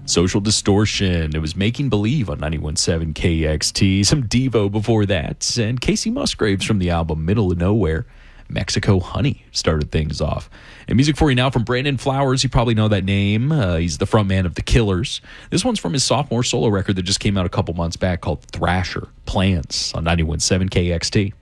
Social Distortion. It was Making Believe on 91.7 KXT. Some Devo before that. And Casey Musgraves from the album Middle of Nowhere. Mexico Honey started things off. And music for you now from Brandon Flowers. You probably know that name. He's the frontman of The Killers. This one's from his sophomore solo record that just came out a couple months back called Thrasher Plans on 91.7 KXT.